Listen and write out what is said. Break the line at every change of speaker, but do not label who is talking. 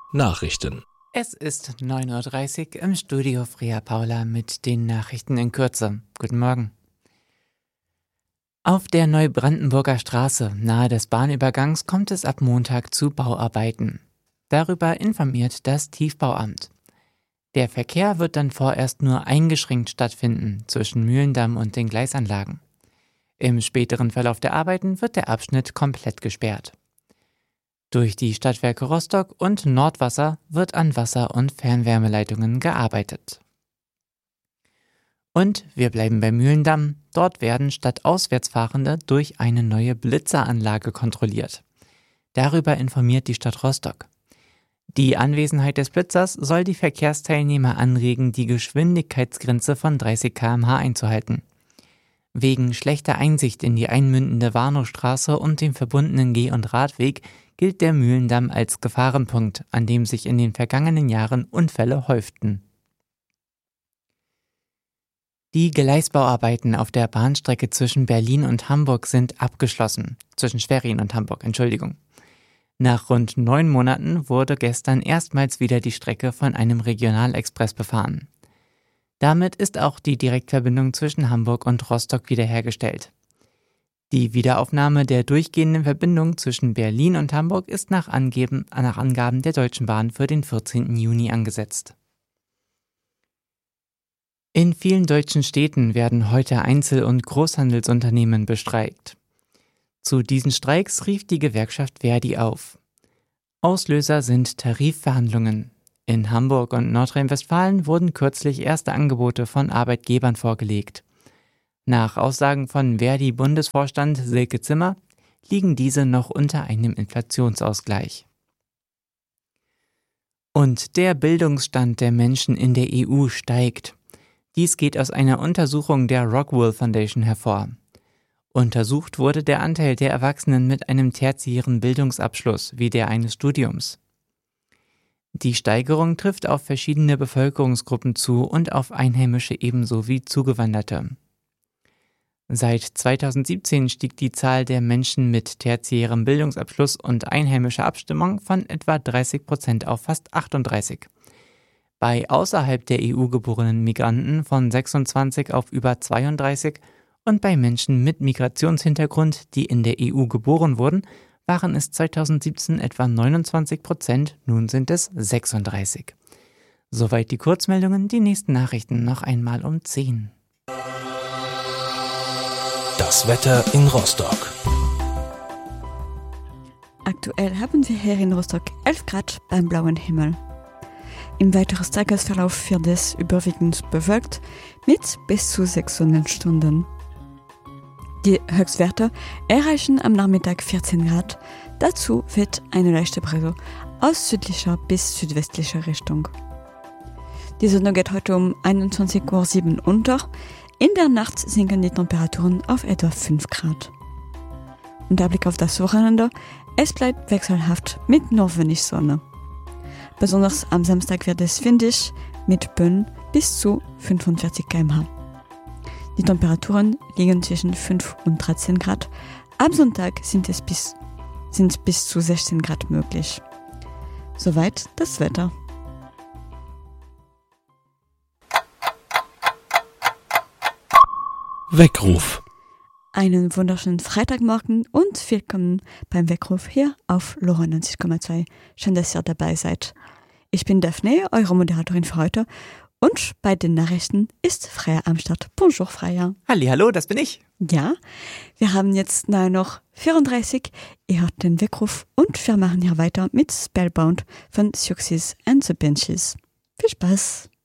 Nachrichten.
Es ist 9:30 Uhr im Studio Freya Paula mit den Nachrichten in Kürze. Guten Morgen. Auf der Neubrandenburger Straße nahe des Bahnübergangs kommt es ab Montag zu Bauarbeiten. Darüber informiert das Tiefbauamt. Der Verkehr wird dann vorerst nur eingeschränkt stattfinden zwischen Mühlendamm und den Gleisanlagen. Im späteren Verlauf der Arbeiten wird der Abschnitt komplett gesperrt. Durch die Stadtwerke Rostock und Nordwasser wird an Wasser- und Fernwärmeleitungen gearbeitet. Und wir bleiben bei Mühlendamm. Dort werden Stadtauswärtsfahrende durch eine neue Blitzeranlage kontrolliert. Darüber informiert die Stadt Rostock. Die Anwesenheit des Blitzers soll die Verkehrsteilnehmer anregen, die Geschwindigkeitsgrenze von 30 km/h einzuhalten. Wegen schlechter Einsicht in die einmündende Warnowstraße und dem verbundenen Geh- und Radweg gilt der Mühlendamm als Gefahrenpunkt, an dem sich in den vergangenen Jahren Unfälle häuften. Die Gleisbauarbeiten auf der Bahnstrecke zwischen Berlin und Hamburg sind abgeschlossen. Zwischen Schwerin und Hamburg, Entschuldigung. Nach rund 9 Monaten wurde gestern erstmals wieder die Strecke von einem Regionalexpress befahren. Damit ist auch die Direktverbindung zwischen Hamburg und Rostock wiederhergestellt. Die Wiederaufnahme der durchgehenden Verbindung zwischen Berlin und Hamburg ist nach Angaben der Deutschen Bahn für den 14. Juni angesetzt. In vielen deutschen Städten werden heute Einzel- und Großhandelsunternehmen bestreikt. Zu diesen Streiks rief die Gewerkschaft Verdi auf. Auslöser sind Tarifverhandlungen. In Hamburg und Nordrhein-Westfalen wurden kürzlich erste Angebote von Arbeitgebern vorgelegt. Nach Aussagen von Verdi-Bundesvorstand Silke Zimmer liegen diese noch unter einem Inflationsausgleich. Und der Bildungsstand der Menschen in der EU steigt. Dies geht aus einer Untersuchung der Rockwell Foundation hervor. Untersucht wurde der Anteil der Erwachsenen mit einem tertiären Bildungsabschluss wie der eines Studiums. Die Steigerung trifft auf verschiedene Bevölkerungsgruppen zu und auf Einheimische ebenso wie Zugewanderte. Seit 2017 stieg die Zahl der Menschen mit tertiärem Bildungsabschluss und einheimischer Abstammung von etwa 30% auf fast 38%. Bei außerhalb der EU geborenen Migranten von 26 auf über 32 und bei Menschen mit Migrationshintergrund, die in der EU geboren wurden, waren es 2017 etwa 29%, nun sind es 36%. Soweit die Kurzmeldungen, die nächsten Nachrichten noch einmal um 10.
Das Wetter in Rostock.
Aktuell haben wir hier in Rostock 11 Grad beim blauen Himmel. Im weiteren Tagesverlauf wird es überwiegend bewölkt mit bis zu 6 Sonnenstunden. Die Höchstwerte erreichen am Nachmittag 14 Grad. Dazu weht eine leichte Brise aus südlicher bis südwestlicher Richtung. Die Sonne geht heute um 21:07 Uhr unter. In der Nacht sinken die Temperaturen auf etwa 5 Grad. Und der Blick auf das Wochenende, es bleibt wechselhaft mit nur wenig Sonne. Besonders am Samstag wird es windig mit Böen bis zu 45 km/h. Die Temperaturen liegen zwischen 5 und 13 Grad. Am Sonntag sind bis zu 16 Grad möglich. Soweit das Wetter.
Weckruf.
Einen wunderschönen Freitagmorgen und willkommen beim Weckruf hier auf LoRa 90,2. Schön, dass ihr dabei seid. Ich bin Daphne, eure Moderatorin für heute. Und bei den Nachrichten ist Freya am Start. Bonjour, Freya.
Hallo, das bin ich.
Ja, wir haben jetzt noch 34. Ihr hört den Weckruf und wir machen hier weiter mit Spellbound von Suxis and the Benches. Viel Spaß.